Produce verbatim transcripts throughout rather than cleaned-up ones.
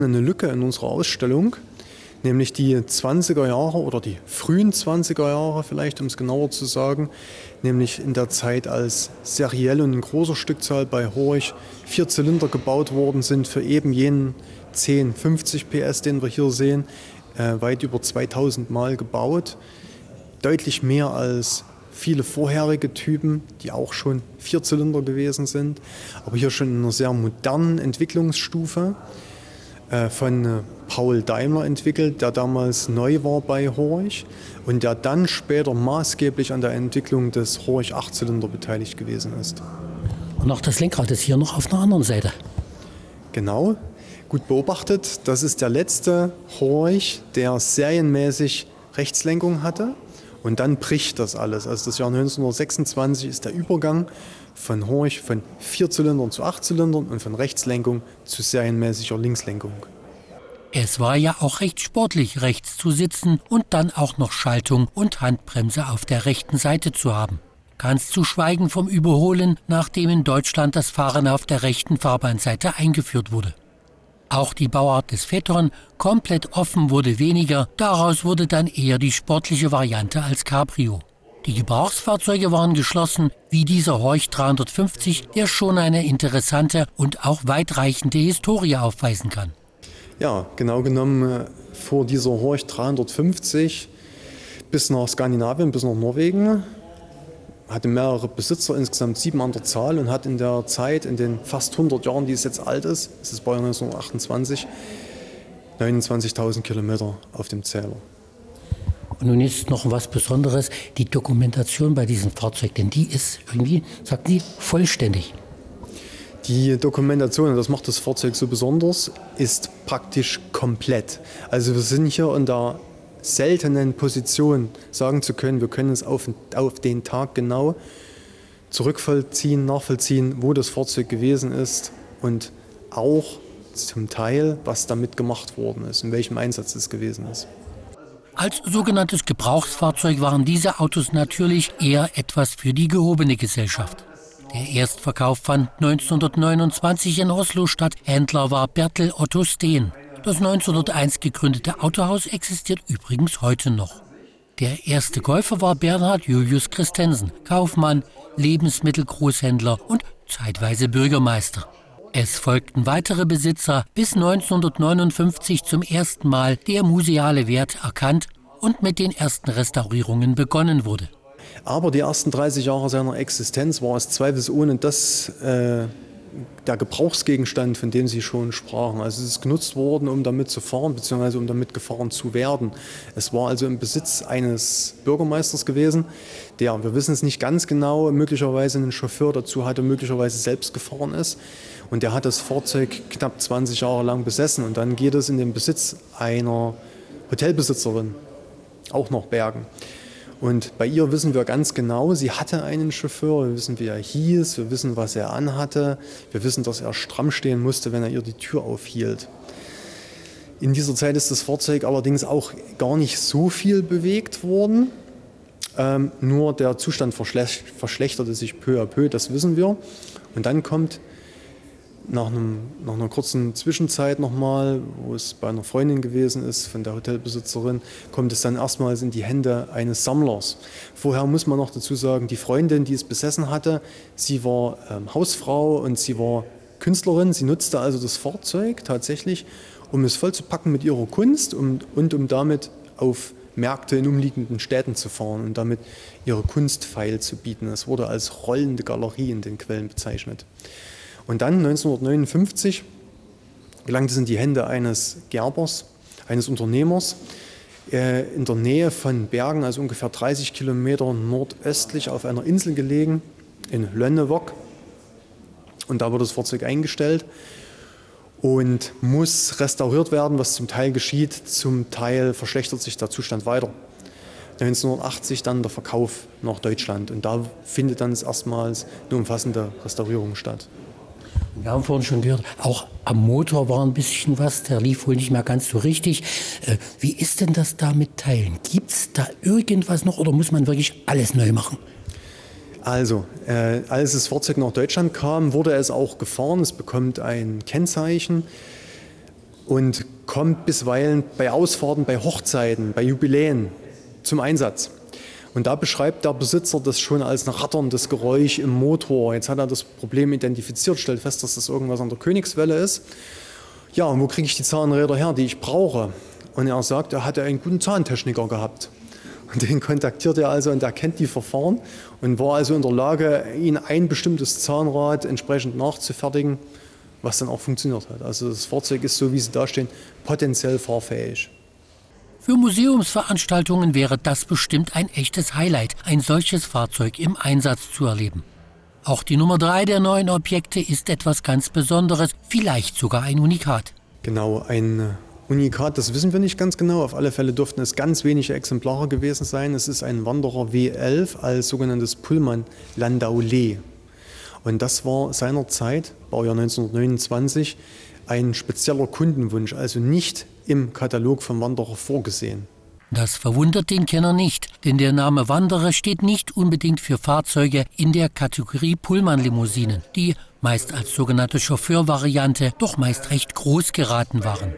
Eine Lücke in unserer Ausstellung, nämlich die zwanziger Jahre oder die frühen zwanziger Jahre vielleicht, um es genauer zu sagen, nämlich in der Zeit, als seriell und in großer Stückzahl bei Horch vier Zylinder gebaut worden sind für eben jenen zehn fünfzig P S, den wir hier sehen, äh, weit über zweitausend Mal gebaut, deutlich mehr als viele vorherige Typen, die auch schon vier Zylinder gewesen sind, aber hier schon in einer sehr modernen Entwicklungsstufe. Von Paul Daimler entwickelt, der damals neu war bei Horch und der dann später maßgeblich an der Entwicklung des Horch Achtzylinder beteiligt gewesen ist. Und auch das Lenkrad ist hier noch auf einer anderen Seite. Genau, gut beobachtet. Das ist der letzte Horch, der serienmäßig Rechtslenkung hatte. Und dann bricht das alles. Also das Jahr neunzehnhundertsechsundzwanzig ist der Übergang von Horch von Vierzylindern zu Achtzylindern und von Rechtslenkung zu serienmäßiger Linkslenkung. Es war ja auch recht sportlich, rechts zu sitzen und dann auch noch Schaltung und Handbremse auf der rechten Seite zu haben. Ganz zu schweigen vom Überholen, nachdem in Deutschland das Fahren auf der rechten Fahrbahnseite eingeführt wurde. Auch die Bauart des Phaeton, komplett offen, wurde weniger. Daraus wurde dann eher die sportliche Variante als Cabrio. Die Gebrauchsfahrzeuge waren geschlossen, wie dieser Horch dreihundertfünfzig, der schon eine interessante und auch weitreichende Historie aufweisen kann. Ja, genau genommen fuhr dieser Horch dreihundertfünfzig bis nach Skandinavien, bis nach Norwegen. Hatte mehrere Besitzer, insgesamt sieben an der Zahl, und hat in der Zeit, in den fast hundert Jahren, die es jetzt alt ist, es ist Baujahr neunzehnhundertachtundzwanzig, neunundzwanzigtausend Kilometer auf dem Zähler. Und nun ist noch was Besonderes, die Dokumentation bei diesem Fahrzeug, denn die ist irgendwie, sagt die, vollständig. Die Dokumentation, und das macht das Fahrzeug so besonders, ist praktisch komplett. Also wir sind hier in der seltenen Position, sagen zu können, wir können es auf, auf den Tag genau zurückvollziehen, nachvollziehen, wo das Fahrzeug gewesen ist und auch zum Teil, was damit gemacht worden ist, in welchem Einsatz es gewesen ist. Als sogenanntes Gebrauchsfahrzeug waren diese Autos natürlich eher etwas für die gehobene Gesellschaft. Der Erstverkauf fand neunzehnhundertneunundzwanzig in Oslo statt. Händler war Bertel Otto Steen. Das neunzehnhunderteins gegründete Autohaus existiert übrigens heute noch. Der erste Käufer war Bernhard Julius Christensen, Kaufmann, Lebensmittelgroßhändler und zeitweise Bürgermeister. Es folgten weitere Besitzer, bis neunzehnhundertneunundfünfzig zum ersten Mal der museale Wert erkannt und mit den ersten Restaurierungen begonnen wurde. Aber die ersten dreißig Jahre seiner Existenz war es zweifelsohne das, äh, der Gebrauchsgegenstand, von dem Sie schon sprachen. Also es ist genutzt worden, um damit zu fahren, beziehungsweise um damit gefahren zu werden. Es war also im Besitz eines Bürgermeisters gewesen, der, wir wissen es nicht ganz genau, möglicherweise einen Chauffeur dazu hatte, möglicherweise selbst gefahren ist. Und der hat das Fahrzeug knapp zwanzig Jahre lang besessen. Und dann geht es in den Besitz einer Hotelbesitzerin, auch nach Bergen. Und bei ihr wissen wir ganz genau, sie hatte einen Chauffeur, wir wissen, wie er hieß, wir wissen, was er anhatte, wir wissen, dass er stramm stehen musste, wenn er ihr die Tür aufhielt. In dieser Zeit ist das Fahrzeug allerdings auch gar nicht so viel bewegt worden, ähm, nur der Zustand verschlech- verschlechterte sich peu à peu, das wissen wir. Und dann kommt Nach, einem, nach einer kurzen Zwischenzeit nochmal, wo es bei einer Freundin gewesen ist, von der Hotelbesitzerin, kommt es dann erstmals in die Hände eines Sammlers. Vorher muss man noch dazu sagen, die Freundin, die es besessen hatte, sie war ähm, Hausfrau und sie war Künstlerin. Sie nutzte also das Fahrzeug tatsächlich, um es vollzupacken mit ihrer Kunst um, und um damit auf Märkte in umliegenden Städten zu fahren und damit ihre Kunst feilzubieten. Es wurde als rollende Galerie in den Quellen bezeichnet. Und dann neunzehnhundertneunundfünfzig gelangt es in die Hände eines Gerbers, eines Unternehmers äh, in der Nähe von Bergen, also ungefähr dreißig Kilometer nordöstlich auf einer Insel gelegen, in Lönnewock. Und da wird das Fahrzeug eingestellt und muss restauriert werden, was zum Teil geschieht, zum Teil verschlechtert sich der Zustand weiter. neunzehnhundertachtzig dann der Verkauf nach Deutschland und da findet dann erstmals eine umfassende Restaurierung statt. Wir haben vorhin schon gehört, auch am Motor war ein bisschen was, der lief wohl nicht mehr ganz so richtig. Äh, wie ist denn das da mit Teilen? Gibt es da irgendwas noch oder muss man wirklich alles neu machen? Also, äh, als das Fahrzeug nach Deutschland kam, wurde es auch gefahren. Es bekommt ein Kennzeichen. und kommt bisweilen bei Ausfahrten, bei Hochzeiten, bei Jubiläen zum Einsatz. Und da beschreibt der Besitzer das schon als ein ratterndes Geräusch im Motor. Jetzt hat er das Problem identifiziert, stellt fest, dass das irgendwas an der Königswelle ist. Ja, und wo kriege ich die Zahnräder her, die ich brauche? Und er sagt, er hatte einen guten Zahntechniker gehabt. Und den kontaktiert er also und er kennt die Verfahren und war also in der Lage, ihn ein bestimmtes Zahnrad entsprechend nachzufertigen, was dann auch funktioniert hat. Also das Fahrzeug ist, so wie sie da stehen, potenziell fahrfähig. Für Museumsveranstaltungen wäre das bestimmt ein echtes Highlight, ein solches Fahrzeug im Einsatz zu erleben. Auch die Nummer drei der neuen Objekte ist etwas ganz Besonderes, vielleicht sogar ein Unikat. Genau, ein Unikat, das wissen wir nicht ganz genau. Auf alle Fälle dürften es ganz wenige Exemplare gewesen sein. Es ist ein Wanderer W elf als sogenanntes Pullman-Landaulet. Und das war seinerzeit, Baujahr neunzehnhundertneunundzwanzig, ein spezieller Kundenwunsch, also nicht im Katalog vom Wanderer vorgesehen. Das verwundert den Kenner nicht, denn der Name Wanderer steht nicht unbedingt für Fahrzeuge in der Kategorie Pullman-Limousinen, die meist als sogenannte Chauffeurvariante doch meist recht groß geraten waren.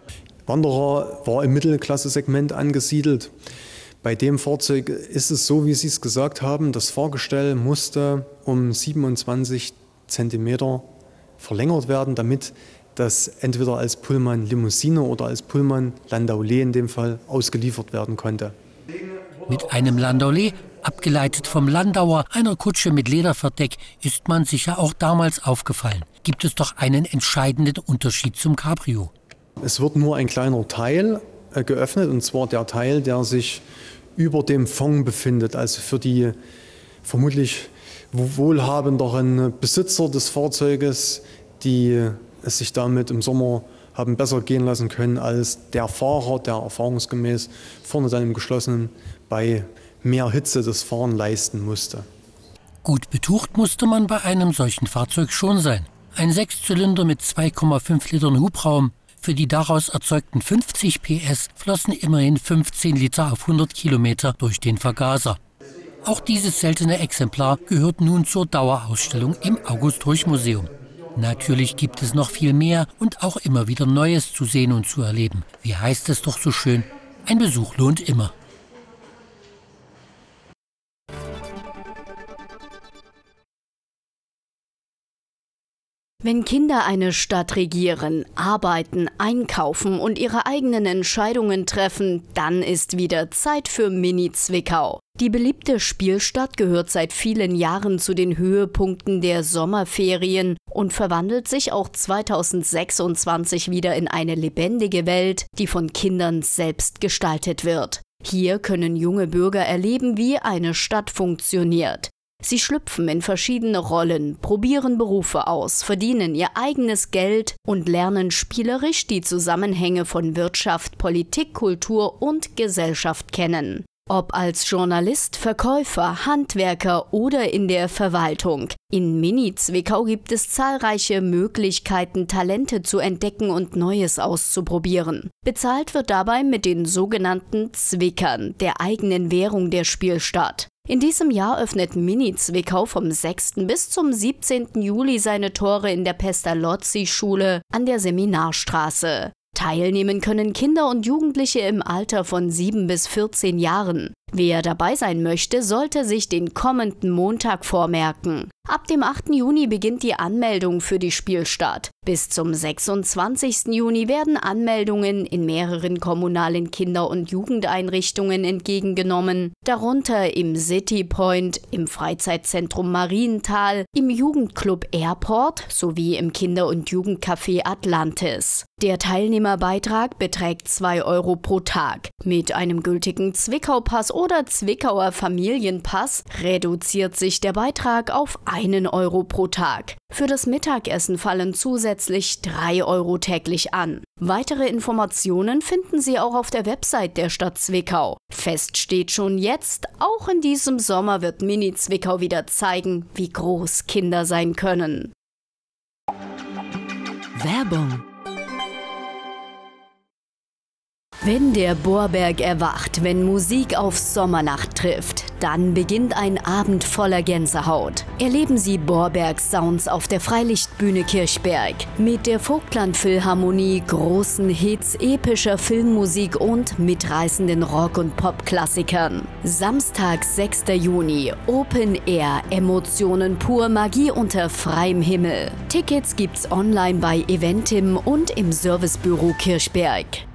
Wanderer war im Mittelklasse-Segment angesiedelt. Bei dem Fahrzeug ist es so, wie Sie es gesagt haben, das Fahrgestell musste um siebenundzwanzig Zentimeter verlängert werden, damit das entweder als Pullman-Limousine oder als Pullman-Landaulet in dem Fall ausgeliefert werden konnte. Mit einem Landaulet, abgeleitet vom Landauer, einer Kutsche mit Lederverdeck, ist man sicher auch damals aufgefallen. Gibt es doch einen entscheidenden Unterschied zum Cabrio. Es wird nur ein kleiner Teil äh, geöffnet, und zwar der Teil, der sich über dem Fond befindet, also für die vermutlich wohlhabenderen Besitzer des Fahrzeuges, die es sich damit im Sommer haben besser gehen lassen können als der Fahrer, der erfahrungsgemäß vorne dann im Geschlossenen bei mehr Hitze das Fahren leisten musste. Gut betucht musste man bei einem solchen Fahrzeug schon sein. Ein Sechszylinder mit zwei Komma fünf Litern Hubraum. Für die daraus erzeugten fünfzig P S flossen immerhin fünfzehn Liter auf hundert Kilometer durch den Vergaser. Auch dieses seltene Exemplar gehört nun zur Dauerausstellung im August-Horch-Museum. Natürlich gibt es noch viel mehr und auch immer wieder Neues zu sehen und zu erleben. Wie heißt es doch so schön? Ein Besuch lohnt immer. Wenn Kinder eine Stadt regieren, arbeiten, einkaufen und ihre eigenen Entscheidungen treffen, dann ist wieder Zeit für Mini Zwickau. Die beliebte Spielstadt gehört seit vielen Jahren zu den Höhepunkten der Sommerferien und verwandelt sich auch zweitausendsechsundzwanzig wieder in eine lebendige Welt, die von Kindern selbst gestaltet wird. Hier können junge Bürger erleben, wie eine Stadt funktioniert. Sie schlüpfen in verschiedene Rollen, probieren Berufe aus, verdienen ihr eigenes Geld und lernen spielerisch die Zusammenhänge von Wirtschaft, Politik, Kultur und Gesellschaft kennen. Ob als Journalist, Verkäufer, Handwerker oder in der Verwaltung. In Mini Zwickau gibt es zahlreiche Möglichkeiten, Talente zu entdecken und Neues auszuprobieren. Bezahlt wird dabei mit den sogenannten Zwickern, der eigenen Währung der Spielstadt. In diesem Jahr öffnet Mini Zwickau vom sechsten bis zum siebzehnten Juli seine Tore in der Pestalozzi-Schule an der Seminarstraße. Teilnehmen können Kinder und Jugendliche im Alter von sieben bis vierzehn Jahren. Wer dabei sein möchte, sollte sich den kommenden Montag vormerken. Ab dem achten Juni beginnt die Anmeldung für die Spielstadt. Bis zum sechsundzwanzigsten Juni werden Anmeldungen in mehreren kommunalen Kinder- und Jugendeinrichtungen entgegengenommen, darunter im City Point, im Freizeitzentrum Marienthal, im Jugendclub Airport sowie im Kinder- und Jugendcafé Atlantis. Der Teilnehmerbeitrag beträgt zwei Euro pro Tag. Mit einem gültigen Zwickau-Pass oder Zwickauer Familienpass reduziert sich der Beitrag auf einen Euro pro Tag. Für das Mittagessen fallen zusätzlich drei Euro täglich an. Weitere Informationen finden Sie auch auf der Website der Stadt Zwickau. Fest steht schon jetzt, auch in diesem Sommer wird Mini Zwickau wieder zeigen, wie groß Kinder sein können. Werbung. Wenn der Bohrberg erwacht, wenn Musik auf Sommernacht trifft, Dann beginnt ein Abend voller Gänsehaut. Erleben Sie Borbergs Sounds auf der Freilichtbühne Kirchberg. Mit der Vogtland Philharmonie, großen Hits, epischer Filmmusik und mitreißenden Rock- und Pop-Klassikern. Samstag, sechster Juni. Open Air. Emotionen pur, Magie unter freiem Himmel. Tickets gibt's online bei Eventim und im Servicebüro Kirchberg.